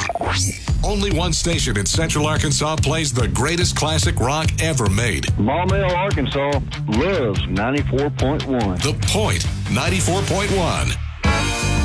Only one station in Central Arkansas plays the greatest classic rock ever made. Maumelle, Arkansas loves 94.1. The Point, 94.1.